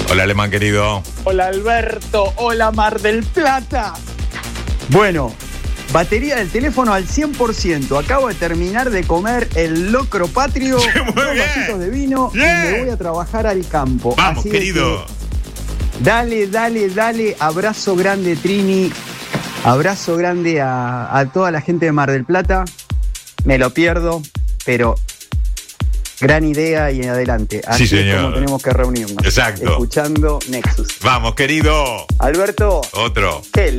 Hola, Alemán, querido. Hola, Alberto. Hola, Mar del Plata. Bueno, batería del teléfono al 100%. Acabo de terminar de comer el locro patrio, Sí, muy 2 bien. vasitos de vino y Bien. me voy a trabajar al campo. Vamos, Así querido. que, dale. Abrazo grande, Trini. Abrazo grande a toda la gente de Mar del Plata. Me lo pierdo, pero gran idea y adelante. Así Sí, es señor. como tenemos que reunirnos. Exacto. Escuchando Nexus. Vamos, querido. Alberto, Otro. qué